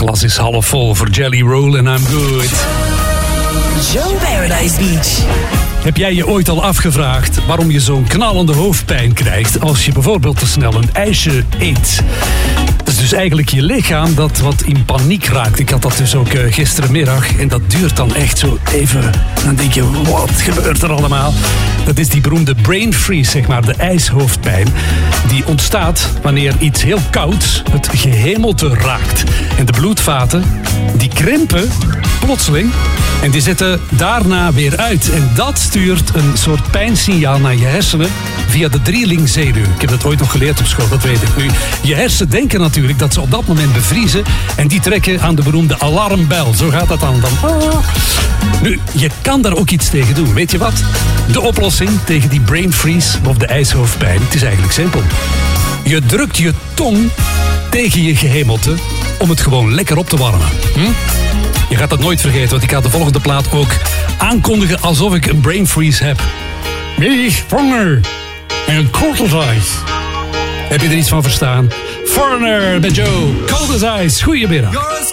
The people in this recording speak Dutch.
glas is half vol voor Jelly Roll en I'm Good. Joe Paradise Beach. Heb jij je ooit al afgevraagd waarom je zo'n knallende hoofdpijn krijgt als je bijvoorbeeld te snel een ijsje eet? Dat is dus eigenlijk je lichaam dat wat in paniek raakt. Ik had dat dus ook gisterenmiddag en dat duurt dan echt zo even. Dan denk je, wat gebeurt er allemaal? Dat is die beroemde brain freeze, zeg maar, de ijshoofdpijn. Die ontstaat wanneer iets heel kouds het gehemelte raakt. En de bloedvaten, die krimpen plotseling en die zetten daarna weer uit. En dat stuurt een soort pijnsignaal naar je hersenen via de drielingzenuw. Ik heb dat ooit nog geleerd op school, dat weet ik nu. Je hersenen denken natuurlijk dat ze op dat moment bevriezen en die trekken aan de beroemde alarmbel. Zo gaat dat dan. Nu, je kan daar ook iets tegen doen. Weet je wat? De oplossing tegen die brain freeze of de ijshoofdpijn, het is eigenlijk simpel. Je drukt je tong tegen je gehemelte om het gewoon lekker op te warmen. Je gaat dat nooit vergeten, want ik ga de volgende plaat ook aankondigen alsof ik een brain freeze heb. Wie Foreigner en Cold as Ice. Heb je er iets van verstaan? Foreigner met Joe, Cold as Ice. Goedemiddag.